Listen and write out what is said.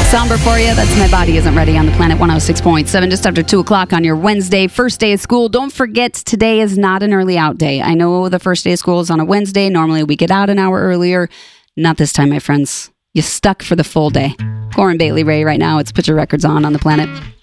somber for you. That's My Body Isn't Ready on the Planet 106.7, just after 2 o'clock on your Wednesday, first day of school. Don't forget, today is not an early out day. I know the first day of school is on a Wednesday. Normally we get out an hour earlier. Not this time, my friends. You stuck for the full day. Corin Bailey Ray right now. It's Put Your Records on the Planet.